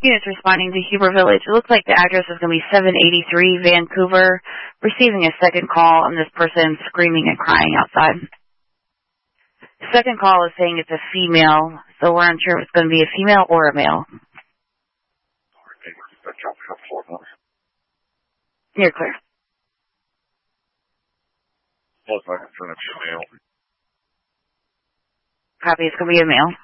Units responding to Huber Village. It looks like the address is going to be 783 Vancouver. Receiving a second call on this person screaming and crying outside. Second call is saying it's a female, so we're unsure if it's going to be a female or a male. You're clear. Most likely it's going to be a male. Copy, it's going to be a male.